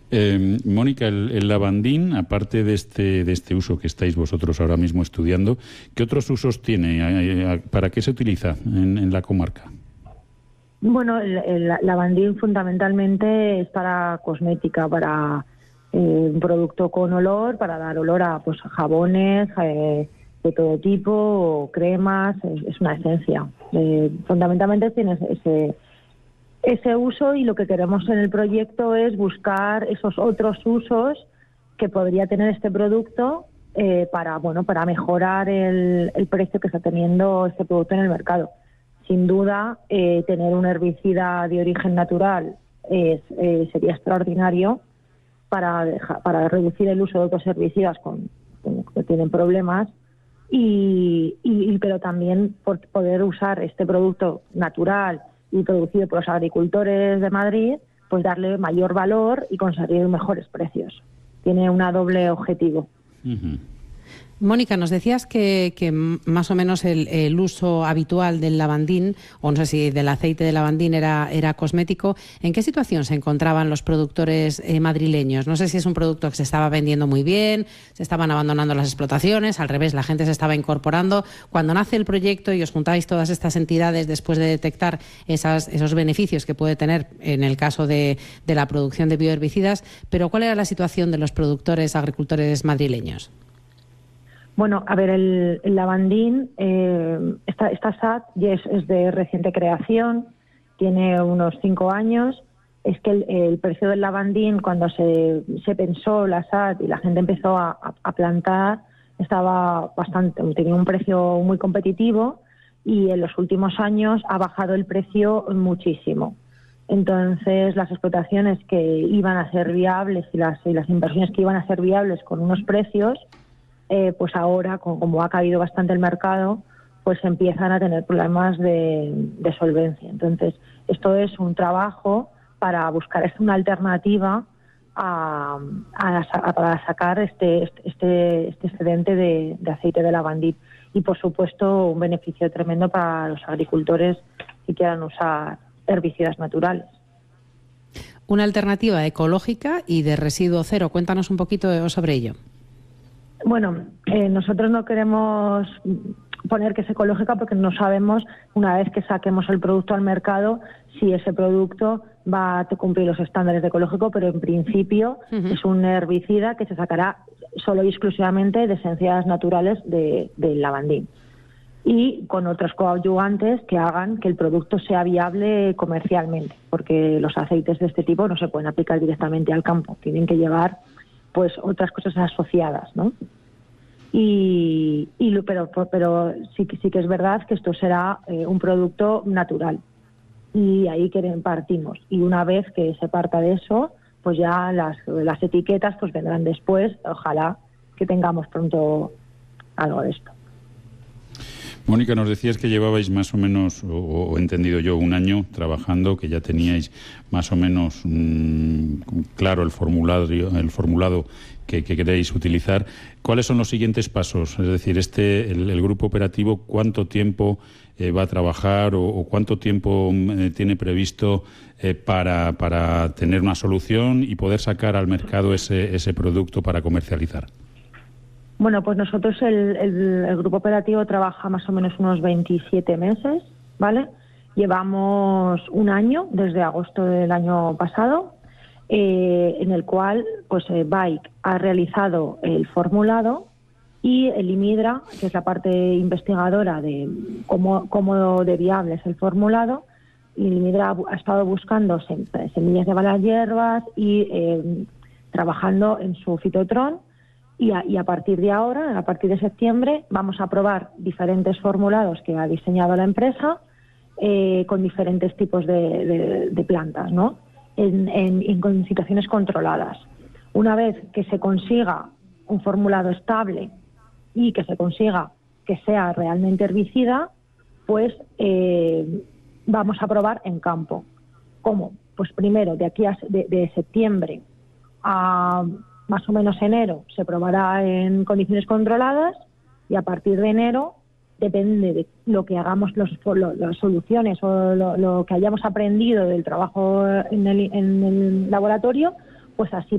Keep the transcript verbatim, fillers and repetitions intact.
Eh, Mónica, el, el lavandín, aparte de este, de este uso que estáis vosotros ahora mismo estudiando, ¿qué otros usos tiene? ¿Para qué se utiliza en, en la comarca? Bueno, el, el lavandín fundamentalmente es para cosmética, para eh, un producto con olor, para dar olor a pues jabones eh, de todo tipo, cremas, es, es una esencia. Eh, fundamentalmente tiene ese, ese uso, y lo que queremos en el proyecto es buscar esos otros usos que podría tener este producto eh, para, bueno, para mejorar el, el precio que está teniendo este producto en el mercado. Sin duda, eh, tener un herbicida de origen natural es, eh, sería extraordinario para, dejar, para reducir el uso de otros herbicidas con, con, que tienen problemas, y, y, pero también por poder usar este producto natural y producido por los agricultores de Madrid, pues darle mayor valor y conseguir mejores precios. Tiene un doble objetivo. Uh-huh. Mónica, nos decías que, que más o menos el, el uso habitual del lavandín, o no sé si del aceite de lavandín era, era cosmético. ¿En qué situación se encontraban los productores eh, madrileños? No sé si es un producto que se estaba vendiendo muy bien, se estaban abandonando las explotaciones, al revés, la gente se estaba incorporando. Cuando nace el proyecto y os juntáis todas estas entidades después de detectar esas, esos beneficios que puede tener en el caso de, de la producción de bioherbicidas, pero ¿cuál era la situación de los productores agricultores madrileños? Bueno, a ver, el, el lavandín, eh, esta, esta S A T es, es de reciente creación, tiene unos cinco años. Es que el, el precio del lavandín, cuando se, se pensó la S A T y la gente empezó a, a plantar, estaba bastante, tenía un precio muy competitivo, y en los últimos años ha bajado el precio muchísimo. Entonces, las explotaciones que iban a ser viables y las, y las inversiones que iban a ser viables con unos precios, Eh, pues ahora, como ha caído bastante el mercado, pues empiezan a tener problemas de, de solvencia. Entonces, esto es un trabajo para buscar es una alternativa a, a, a para sacar este, este, este excedente de, de aceite de lavandín. Y, por supuesto, un beneficio tremendo para los agricultores que quieran usar herbicidas naturales. Una alternativa ecológica y de residuo cero. Cuéntanos un poquito sobre ello. Bueno, eh, nosotros no queremos poner que es ecológica porque no sabemos, una vez que saquemos el producto al mercado, si ese producto va a cumplir los estándares de ecológico, pero en principio uh-huh. es un herbicida que se sacará solo y exclusivamente de esencias naturales de, del lavandín, y con otros coadyuvantes que hagan que el producto sea viable comercialmente, porque los aceites de este tipo no se pueden aplicar directamente al campo, tienen que llevar pues otras cosas asociadas, ¿no? Y, y pero pero sí que sí que es verdad que esto será eh, un producto natural, y ahí que partimos, y una vez que se parta de eso, pues ya las las etiquetas pues vendrán después. Ojalá que tengamos pronto algo de esto. Mónica, nos decías que llevabais más o menos, o, o entendido yo, un año trabajando, que ya teníais más o menos mmm, claro el formulario, el formulado que, que queréis utilizar. ¿Cuáles son los siguientes pasos? Es decir, este el, el grupo operativo, ¿cuánto tiempo eh, va a trabajar o, o cuánto tiempo eh, tiene previsto eh, para, para tener una solución y poder sacar al mercado ese, ese producto para comercializar? Bueno, pues nosotros el, el, el grupo operativo trabaja más o menos unos veintisiete meses, ¿vale? Llevamos un año, desde agosto del año pasado, eh, en el cual pues eh, Bike ha realizado el formulado, y el IMIDRA, que es la parte investigadora de cómo, cómo de viable es el formulado, y el IMIDRA ha estado buscando semillas de malas hierbas y eh, trabajando en su fitotrón. Y a, y a partir de ahora, a partir de septiembre, vamos a probar diferentes formulados que ha diseñado la empresa eh, con diferentes tipos de, de, de plantas, ¿no? En, en, en situaciones controladas. Una vez que se consiga un formulado estable y que se consiga que sea realmente herbicida, pues eh, vamos a probar en campo. ¿Cómo? Pues primero, de aquí a de, de septiembre a más o menos enero se probará en condiciones controladas, y a partir de enero, depende de lo que hagamos, los, lo, las soluciones o lo, lo que hayamos aprendido del trabajo en el, en el laboratorio, pues así